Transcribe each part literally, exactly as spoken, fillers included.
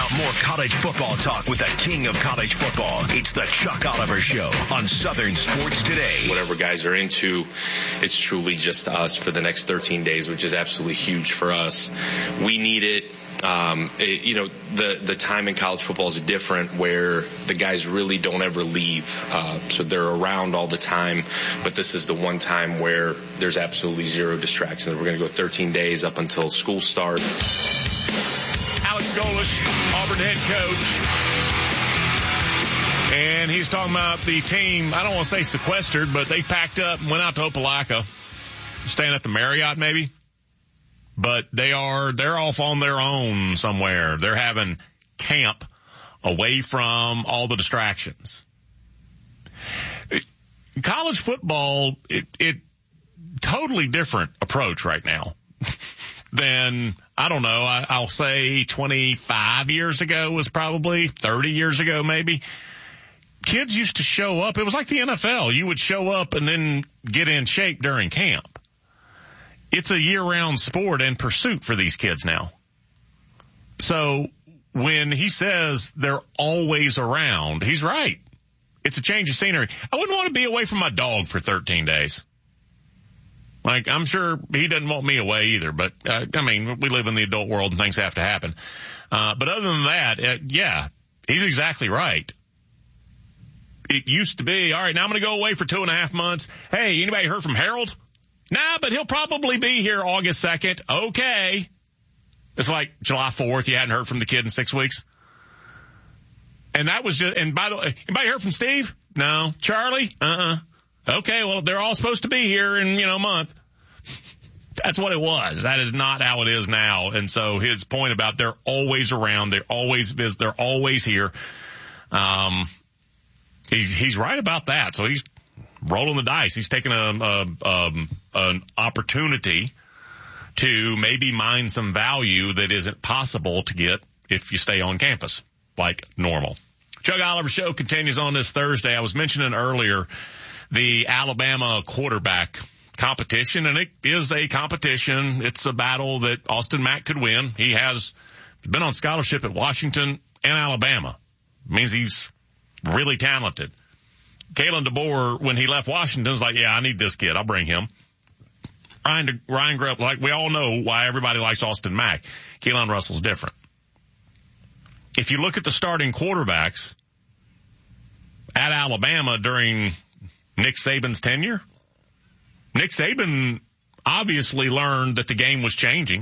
more college football talk with the king of college football. It's the Chuck Oliver Show on Southern Sports Today. Whatever guys are into, it's truly just us for the next thirteen days, which is absolutely huge for us. We need it. Um, it, you know, the, the time in college football is different where the guys really don't ever leave. Uh, so they're around all the time, but this is the one time where there's absolutely zero distractions. We're going to go thirteen days up until school starts. Alex Golesh, Auburn head coach. And he's talking about the team, I don't want to say sequestered, but they packed up and went out to Opelika, staying at the Marriott maybe. But they are, they're off on their own somewhere. They're having camp away from all the distractions. It, college football, it, it totally different approach right now than, I don't know, I, I'll say twenty-five years ago was probably thirty years ago maybe. Kids used to show up. It was like the N F L. You would show up and then get in shape during camp. It's a year-round sport and pursuit for these kids now. So when he says they're always around, he's right. It's a change of scenery. I wouldn't want to be away from my dog for thirteen days. Like, I'm sure he doesn't want me away either, but, uh, I mean, we live in the adult world and things have to happen. Uh, but other than that, uh, yeah, he's exactly right. It used to be, all right, now I'm going to go away for two and a half months. Hey, anybody heard from Harold? Nah, but he'll probably be here August second. Okay. It's like July fourth. You hadn't heard from the kid in six weeks. And that was just, and by the way, anybody heard from Steve? No. Charlie? Uh-uh. Okay, well, they're all supposed to be here in, you know, a month. That's what it was. That is not how it is now. And so his point about they're always around, they're always, they're always here. Um, he's, he's right about that. So he's rolling the dice. He's taking a, a, um, an opportunity to maybe mine some value that isn't possible to get if you stay on campus like normal. Chuck Oliver Show continues on this Thursday. I was mentioning earlier the Alabama quarterback competition, and it is a competition. It's a battle that Austin Mack could win. He has been on scholarship at Washington and Alabama. It means he's really talented. Kalen DeBoer, when he left Washington, was like, yeah, I need this kid. I'll bring him. Ryan, Ryan grew up, like we all know why everybody likes Austin Mack. Keelan Russell's different. If you look at the starting quarterbacks at Alabama during Nick Saban's tenure, Nick Saban obviously learned that the game was changing,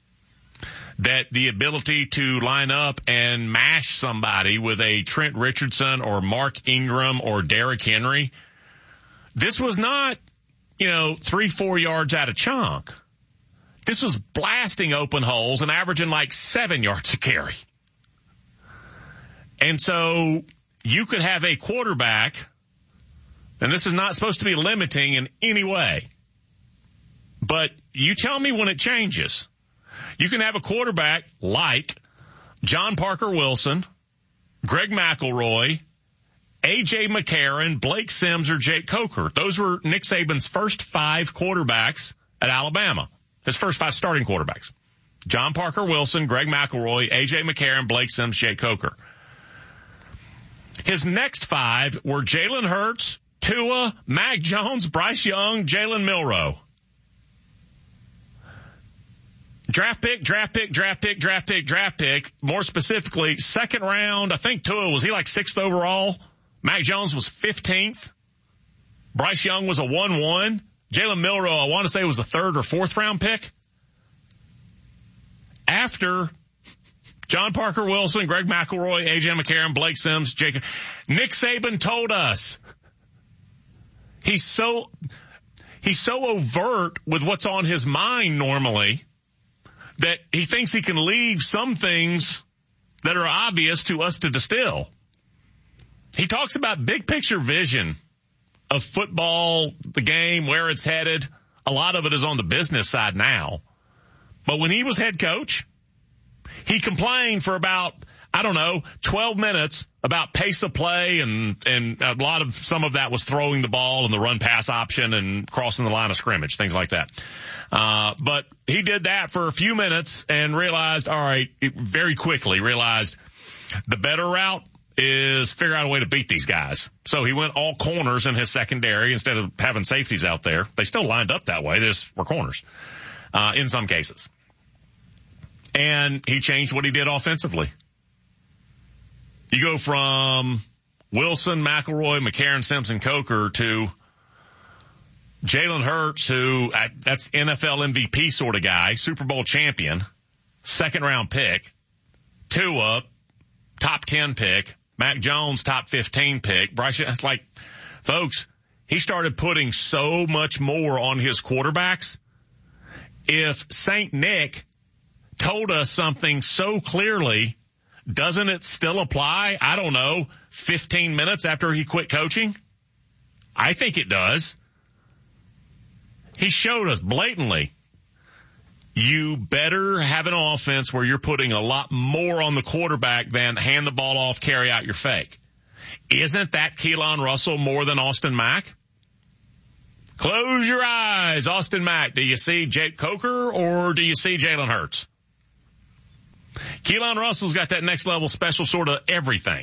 that the ability to line up and mash somebody with a Trent Richardson or Mark Ingram or Derrick Henry, this was not, you know, three, four yards out of chunk. This was blasting open holes and averaging like seven yards a carry. And so you could have a quarterback, and this is not supposed to be limiting in any way, but you tell me when it changes. You can have a quarterback like John Parker Wilson, Greg McElroy, A J McCarron, Blake Sims, or Jake Coker. Those were Nick Saban's first five quarterbacks at Alabama. His first five starting quarterbacks. John Parker Wilson, Greg McElroy, A J McCarron, Blake Sims, Jake Coker. His next five were Jalen Hurts, Tua, Mac Jones, Bryce Young, Jalen Milroe. Draft pick, draft pick, draft pick, draft pick, draft pick. More specifically, second round, I think Tua, was he like sixth overall? Mac Jones was fifteenth. Bryce Young was a one one. Jalen Milroe, I want to say, was the third or fourth round pick. After John Parker Wilson, Greg McElroy, A J McCarron, Blake Sims, Jake, Nick Saban told us he's so, he's so overt with what's on his mind normally that he thinks he can leave some things that are obvious to us to distill. He talks about big picture vision of football, the game, where it's headed. A lot of it is on the business side now. But when he was head coach, he complained for about, I don't know, twelve minutes about pace of play, and, and a lot of, some of that was throwing the ball and the run pass option and crossing the line of scrimmage, things like that. Uh, but he did that for a few minutes and realized, all right, very quickly realized the better route is figure out a way to beat these guys. So he went all corners in his secondary instead of having safeties out there. They still lined up that way. They just were corners, uh, in some cases. And he changed what he did offensively. You go from Wilson, McElroy, McCarron, Simpson, Coker to Jalen Hurts, who uh, that's N F L M V P sort of guy, Super Bowl champion, second round pick, Tua, top ten pick, Mac Jones, top fifteen pick. Bryce, it's like, folks, he started putting so much more on his quarterbacks. If Saint Nick told us something so clearly, doesn't it still apply? I don't know, fifteen minutes after he quit coaching? I think it does. He showed us blatantly, you better have an offense where you're putting a lot more on the quarterback than hand the ball off, carry out your fake. Isn't that Keelan Russell more than Austin Mack? Close your eyes, Austin Mack. Do you see Jake Coker or do you see Jalen Hurts? Keelan Russell's got that next level special sort of everything.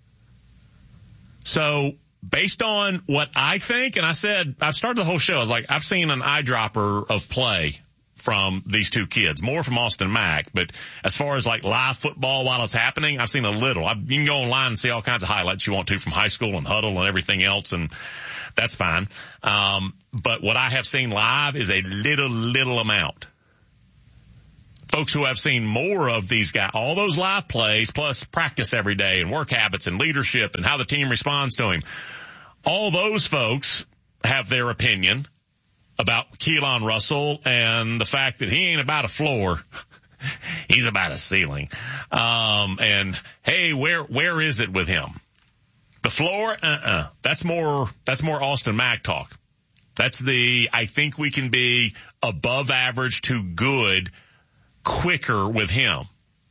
So based on what I think, and I said, I've started the whole show, I was like, I've seen an eyedropper of play from these two kids, more from Austin Mack, but as far as like live football while it's happening, I've seen a little. I, you can go online and see all kinds of highlights you want to from high school and huddle and everything else, and that's fine. Um, but what I have seen live is a little, little amount. Folks who have seen more of these guys, all those live plays, plus practice every day and work habits and leadership and how the team responds to him, all those folks have their opinion about Keelan Russell and the fact that he ain't about a floor. He's about a ceiling. Um, and hey, where, where is it with him? The floor? Uh-uh. That's more, that's more Austin Mack talk. That's the, I think we can be above average to good quicker with him.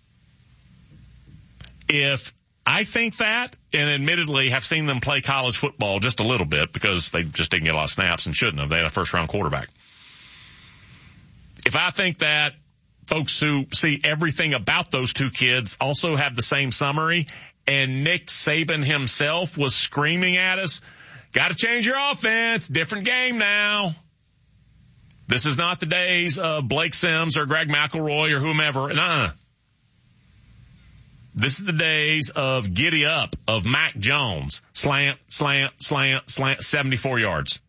If I think that, and admittedly have seen them play college football just a little bit because they just didn't get a lot of snaps and shouldn't have. They had a first round quarterback. If I think that, folks who see everything about those two kids also have the same summary, and Nick Saban himself was screaming at us, got to change your offense, different game now. This is not the days of Blake Sims or Greg McElroy or whomever. Nuh-uh. This is the days of giddy up, of Mac Jones. Slant, slant, slant, slant, seventy-four yards.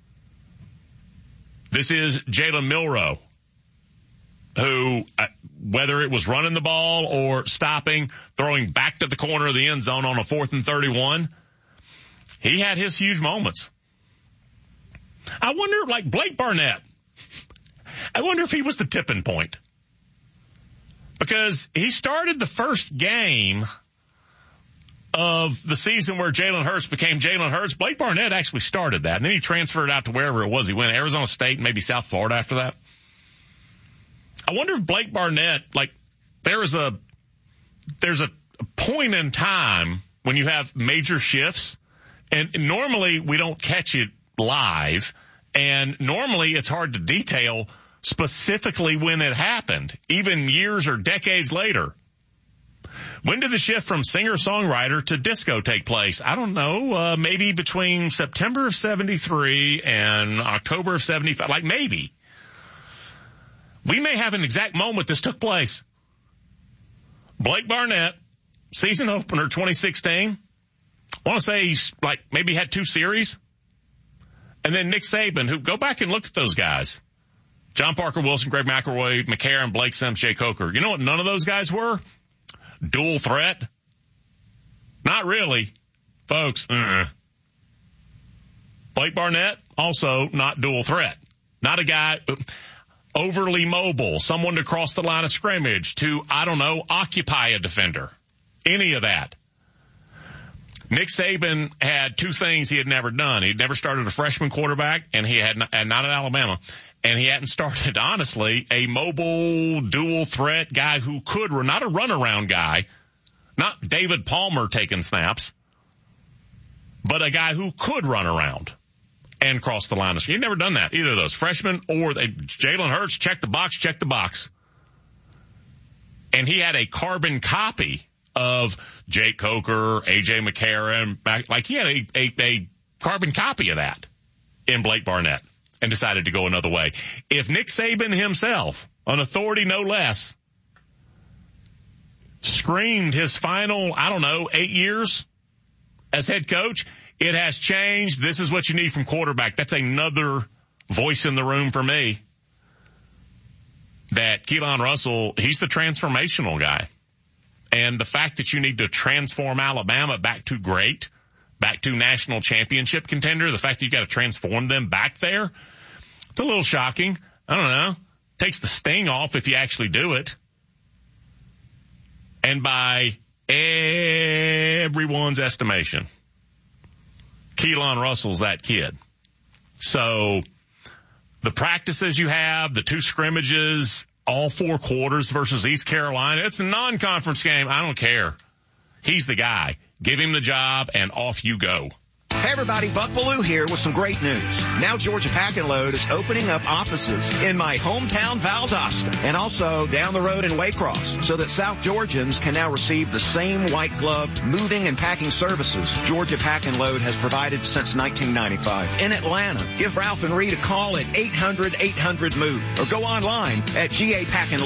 This is Jalen Milroe, who, whether it was running the ball or stopping, throwing back to the corner of the end zone on a fourth and thirty-one, he had his huge moments. I wonder, like Blake Barnett, I wonder if he was the tipping point. Because he started the first game of the season where Jalen Hurts became Jalen Hurts. Blake Barnett actually started that, and then he transferred out to wherever it was he went, Arizona State, maybe South Florida after that. I wonder if Blake Barnett, like, there is a, there's a point in time when you have major shifts, and normally we don't catch it live, and normally it's hard to detail specifically when it happened, even years or decades later. When did the shift from singer-songwriter to disco take place? I don't know, uh, maybe between September of seventy-three and October of seventy-five, like maybe. We may have an exact moment this took place. Blake Barnett, season opener twenty sixteen. I want to say he's like maybe had two series. And then Nick Saban, who, go back and look at those guys. John Parker Wilson, Greg McElroy, McCarron, Blake Sims, Jay Coker. You know what none of those guys were? Dual threat. Not really, folks. Uh-uh. Blake Barnett, also not dual threat. Not a guy overly mobile, someone to cross the line of scrimmage, to, I don't know, occupy a defender. Any of that. Nick Saban had two things he had never done. He'd never started a freshman quarterback, and he had not, and not at Alabama. And he hadn't started, honestly, a mobile dual threat guy who could, not a runaround guy, Not David Palmer taking snaps, but a guy who could run around and cross the line of scrimmage. He'd never done that, either of those. Freshman or they, Jalen Hurts, check the box, check the box. And he had a carbon copy of Jake Coker, A J McCarron. Like he had a, a, a carbon copy of that in Blake Barnett and decided to go another way. If Nick Saban himself, an authority no less, screamed his final, I don't know, eight years as head coach, it has changed. This is what you need from quarterback. That's another voice in the room for me. That Keelan Russell, he's the transformational guy. And the fact that you need to transform Alabama back to great, back to national championship contender, the fact that you got to transform them back there, it's a little shocking. I don't know. Takes the sting off if you actually do it. And by everyone's estimation, Keelan Russell's that kid. So the practices you have, the two scrimmages, all four quarters versus East Carolina, it's a non-conference game. I don't care. He's the guy. Give him the job and off you go. Hey everybody, Buck Bellew here with some great news. Now Georgia Pack and Load is opening up offices in my hometown Valdosta and also down the road in Waycross so that South Georgians can now receive the same white glove moving and packing services Georgia Pack and Load has provided since nineteen ninety-five. In Atlanta, give Ralph and Reed a call at eight hundred eight hundred MOVE or go online at G A Pack and